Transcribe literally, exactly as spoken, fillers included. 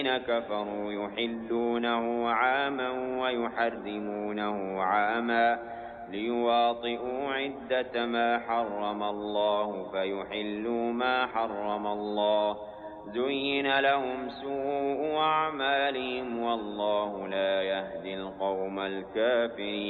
الذين كفروا يحلونه عاما ويحرمونه عاما ليواطئوا عدة ما حرم الله فيحلوا ما حرم الله زين لهم سوء أعمالهم والله لا يهدي القوم الكافرين.